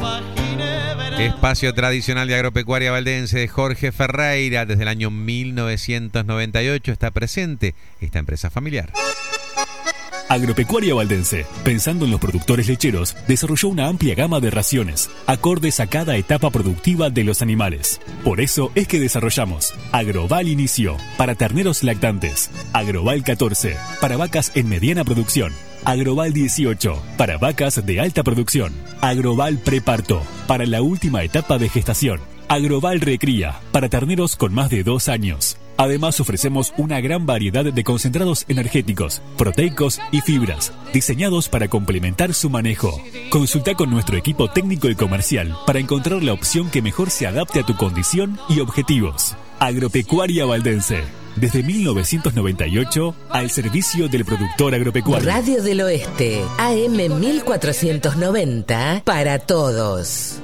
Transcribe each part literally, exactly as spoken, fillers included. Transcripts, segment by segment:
Espacio tradicional de agropecuaria valdense de Jorge Ferreira. Desde el año mil novecientos noventa y ocho está presente esta empresa familiar. Agropecuaria Valdense, pensando en los productores lecheros, desarrolló una amplia gama de raciones, acordes a cada etapa productiva de los animales. Por eso es que desarrollamos Agroval Inicio, para terneros lactantes, Agroval catorce, para vacas en mediana producción, Agroval dieciocho, para vacas de alta producción, Agroval Preparto, para la última etapa de gestación, Agroval Recría, para terneros con más de dos años. Además ofrecemos una gran variedad de concentrados energéticos, proteicos y fibras, diseñados para complementar su manejo. Consulta con nuestro equipo técnico y comercial para encontrar la opción que mejor se adapte a tu condición y objetivos. Agropecuaria Valdense, desde mil novecientos noventa y ocho al servicio del productor agropecuario. Radio del Oeste, A M mil cuatrocientos noventa, para todos.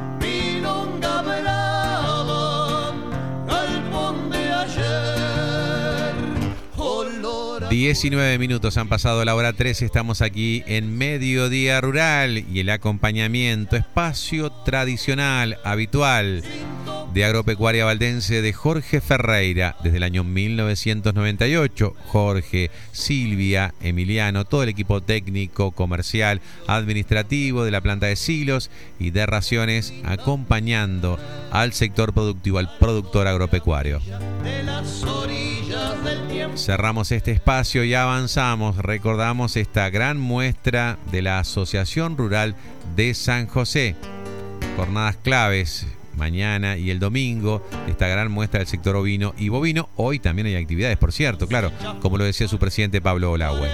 diecinueve minutos han pasado la hora tres, estamos aquí en Mediodía Rural y el acompañamiento, espacio tradicional, habitual de agropecuaria valdense de Jorge Ferreira desde el año mil novecientos noventa y ocho. Jorge, Silvia, Emiliano, todo el equipo técnico, comercial, administrativo de la planta de silos y de raciones, acompañando al sector productivo, al productor agropecuario. Cerramos este espacio y avanzamos. Recordamos esta gran muestra de la Asociación Rural de San José. Jornadas claves mañana y el domingo, esta gran muestra del sector ovino y bovino. Hoy también hay actividades, por cierto, claro, como lo decía su presidente Pablo Olahue.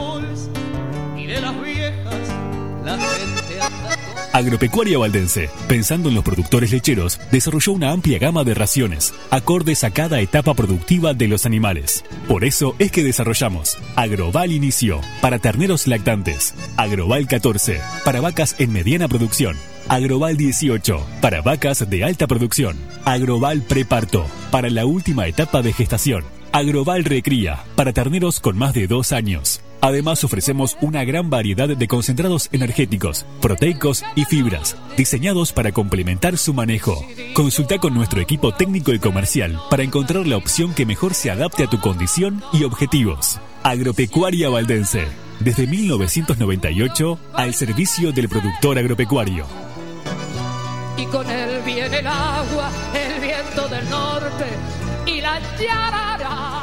Agropecuaria Valdense, pensando en los productores lecheros, desarrolló una amplia gama de raciones, acordes a cada etapa productiva de los animales. Por eso es que desarrollamos Agroval Inicio, para terneros lactantes, Agroval catorce, para vacas en mediana producción, Agroval dieciocho, para vacas de alta producción, Agroval Preparto, para la última etapa de gestación, Agroval Recría, para terneros con más de dos años. Además ofrecemos una gran variedad de concentrados energéticos, proteicos y fibras, diseñados para complementar su manejo. Consulta con nuestro equipo técnico y comercial para encontrar la opción que mejor se adapte a tu condición y objetivos. Agropecuaria Valdense, desde mil novecientos noventa y ocho al servicio del productor agropecuario. Y con él viene el agua, el viento del norte y la yarara.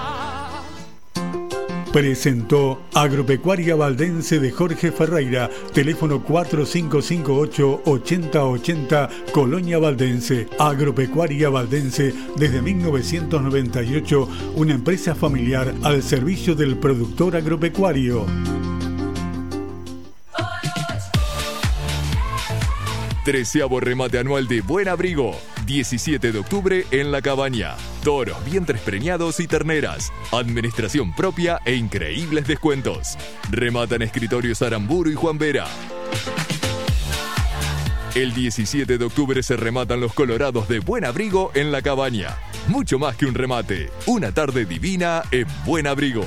Presentó Agropecuaria Valdense de Jorge Ferreira, teléfono cuatro cinco cinco ocho, ocho cero ocho cero, Colonia Valdense. Agropecuaria Valdense desde mil novecientos noventa y ocho, una empresa familiar al servicio del productor agropecuario. Treceavo remate anual de Buen Abrigo, diecisiete de octubre en La Cabaña. Toros, vientres preñados y terneras. Administración propia e increíbles descuentos. Rematan escritorios Aramburu y Juan Vera. El diecisiete de octubre se rematan los colorados de Buen Abrigo en La Cabaña. Mucho más que un remate, una tarde divina en Buen Abrigo.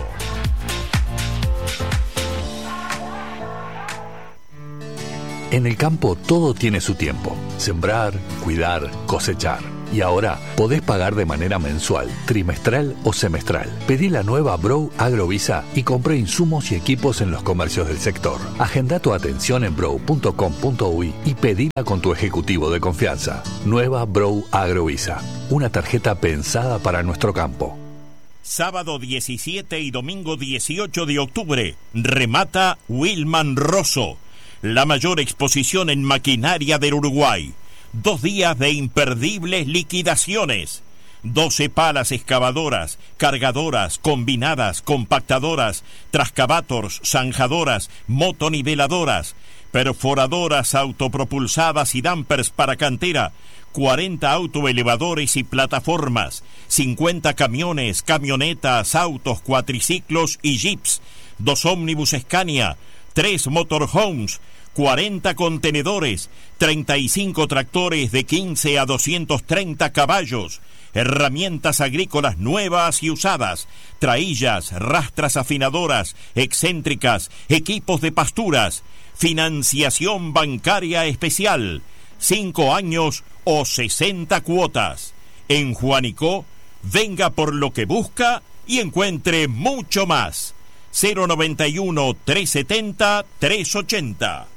En el campo todo tiene su tiempo. Sembrar, cuidar, cosechar. Y ahora podés pagar de manera mensual, trimestral o semestral. Pedí la nueva Brow Agrovisa y compré insumos y equipos en los comercios del sector. Agenda tu atención en brow punto com punto uy y pedila con tu ejecutivo de confianza. Nueva Brow Agrovisa, una tarjeta pensada para nuestro campo. Sábado diecisiete y domingo dieciocho de octubre, remata Wilman Rosso, la mayor exposición en maquinaria del Uruguay. Dos días de imperdibles liquidaciones. doce palas excavadoras, cargadoras, combinadas, compactadoras, trascavators, zanjadoras, motoniveladoras, perforadoras autopropulsadas y dampers para cantera, cuarenta autoelevadores y plataformas, cincuenta camiones, camionetas, autos, cuatriciclos y jeeps, dos ómnibus Scania, tres motorhomes, cuarenta contenedores, treinta y cinco tractores de quince a doscientos treinta caballos, herramientas agrícolas nuevas y usadas, traillas, rastras afinadoras, excéntricas, equipos de pasturas, financiación bancaria especial, cinco años o sesenta cuotas. En Juanico, venga por lo que busca y encuentre mucho más. cero noventa y uno, trescientos setenta, trescientos ochenta.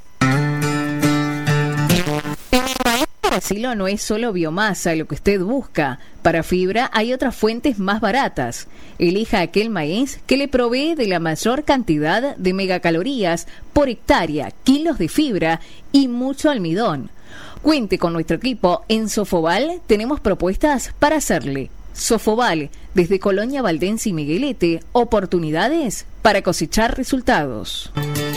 Asilo no es solo biomasa lo que usted busca. Para fibra hay otras fuentes más baratas. Elija aquel maíz que le provee de la mayor cantidad de megacalorías por hectárea, kilos de fibra y mucho almidón. Cuente con nuestro equipo. En Sofobal tenemos propuestas para hacerle. Sofobal, desde Colonia Valdense y Miguelete, oportunidades para cosechar resultados.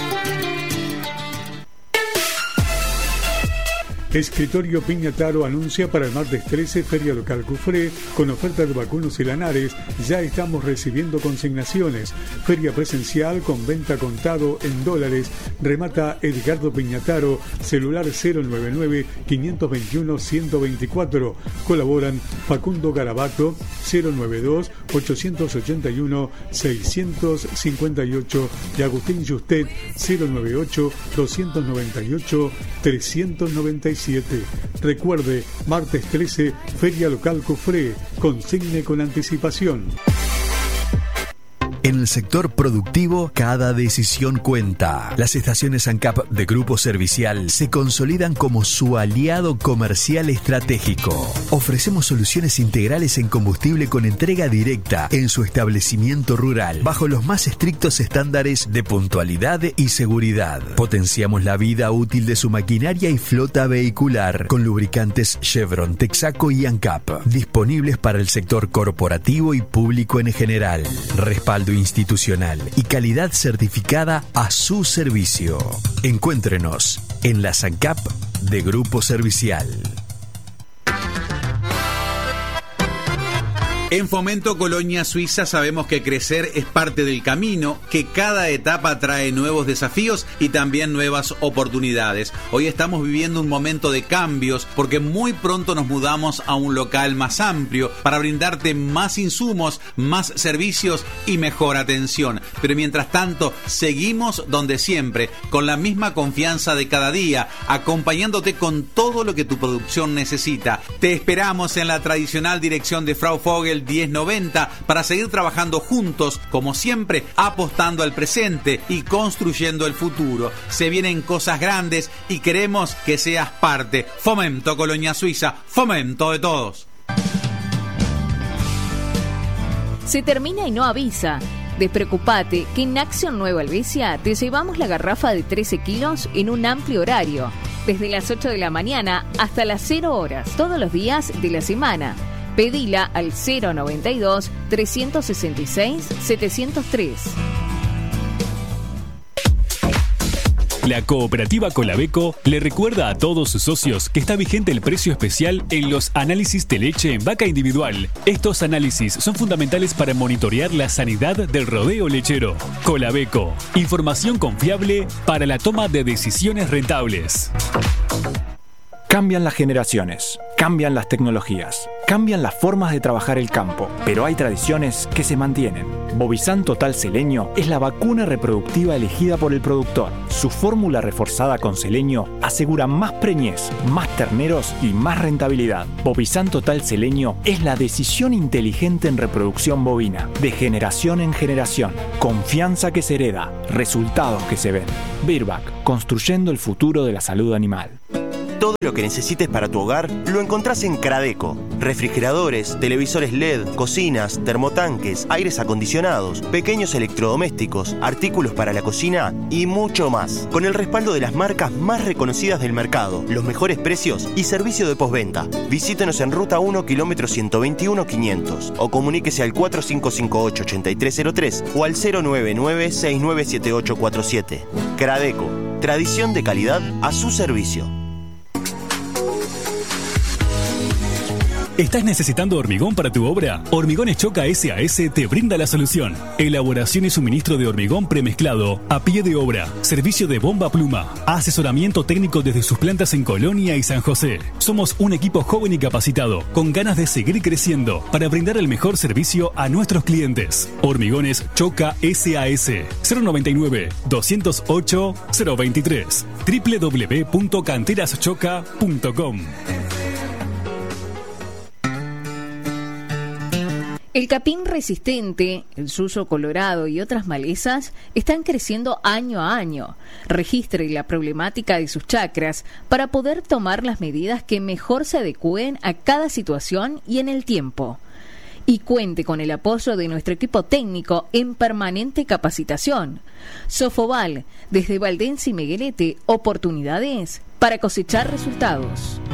Escritorio Piñataro anuncia para el martes trece Feria Local Cufré con oferta de vacunos y lanares. Ya estamos recibiendo consignaciones. Feria presencial con venta contado en dólares. Remata Edgardo Piñataro, celular cero nueve nueve, cinco dos uno, uno dos cuatro. Colaboran Facundo Garabato, cero nueve dos, ocho ocho uno, seis cinco ocho y Agustín Justet, cero nueve ocho, dos nueve ocho, tres nueve siete. Recuerde, martes trece, Feria Local Cufré. Consigne con anticipación. En el sector productivo, cada decisión cuenta. Las estaciones ANCAP de Grupo Servicial se consolidan como su aliado comercial estratégico. Ofrecemos soluciones integrales en combustible con entrega directa en su establecimiento rural, bajo los más estrictos estándares de puntualidad y seguridad. Potenciamos la vida útil de su maquinaria y flota vehicular con lubricantes Chevron, Texaco y ANCAP, disponibles para el sector corporativo y público en general. Respaldo institucional y calidad certificada a su servicio. Encuéntrenos en la ANCAP de Grupo Servicial. En Fomento Colonia Suiza sabemos que crecer es parte del camino, que cada etapa trae nuevos desafíos y también nuevas oportunidades. Hoy estamos viviendo un momento de cambios porque muy pronto nos mudamos a un local más amplio para brindarte más insumos, más servicios y mejor atención. Pero mientras tanto, seguimos donde siempre, con la misma confianza de cada día, acompañándote con todo lo que tu producción necesita. Te esperamos en la tradicional dirección de Frau Vogel diez noventa para seguir trabajando juntos, como siempre, apostando al presente y construyendo el futuro. Se vienen cosas grandes y queremos que seas parte. Fomento Colonia Suiza, fomento de todos. Se termina y no avisa. Despreocupate que en Action Nueva Helvecia te llevamos la garrafa de trece kilos en un amplio horario, desde las ocho de la mañana hasta las cero horas, todos los días de la semana. Pedila al cero noventa y dos, trescientos sesenta y seis, setecientos tres. La cooperativa Colabeco le recuerda a todos sus socios que está vigente el precio especial en los análisis de leche en vaca individual. Estos análisis son fundamentales para monitorear la sanidad del rodeo lechero. Colabeco, información confiable para la toma de decisiones rentables. Cambian las generaciones, cambian las tecnologías, cambian las formas de trabajar el campo, pero hay tradiciones que se mantienen. Bovizan Total Selenio es la vacuna reproductiva elegida por el productor. Su fórmula reforzada con selenio asegura más preñez, más terneros y más rentabilidad. Bovizan Total Selenio es la decisión inteligente en reproducción bovina, de generación en generación. Confianza que se hereda, resultados que se ven. Virbac, construyendo el futuro de la salud animal. Todo lo que necesites para tu hogar lo encontrás en Cradeco. Refrigeradores, televisores L E D, cocinas, termotanques, aires acondicionados, pequeños electrodomésticos, artículos para la cocina y mucho más. Con el respaldo de las marcas más reconocidas del mercado, los mejores precios y servicio de postventa. Visítenos en Ruta uno, kilómetro ciento veintiuno, quinientos o comuníquese al cuatro cinco cinco ocho, ocho tres cero tres o al cero nueve nueve, seis nueve siete ocho cuatro siete. Cradeco, tradición de calidad a su servicio. ¿Estás necesitando hormigón para tu obra? Hormigones Choca S A S te brinda la solución. Elaboración y suministro de hormigón premezclado a pie de obra. Servicio de bomba pluma. Asesoramiento técnico desde sus plantas en Colonia y San José. Somos un equipo joven y capacitado, con ganas de seguir creciendo para brindar el mejor servicio a nuestros clientes. Hormigones Choca S A S. cero noventa y nueve, doscientos ocho, cero veintitrés. doble u doble u doble u punto canteras choca punto com. El capín resistente, el suyo colorado y otras malezas están creciendo año a año. Registre la problemática de sus chacras para poder tomar las medidas que mejor se adecúen a cada situación y en el tiempo. Y cuente con el apoyo de nuestro equipo técnico en permanente capacitación. Sofobal, desde Valdense y Miguelete, oportunidades para cosechar resultados.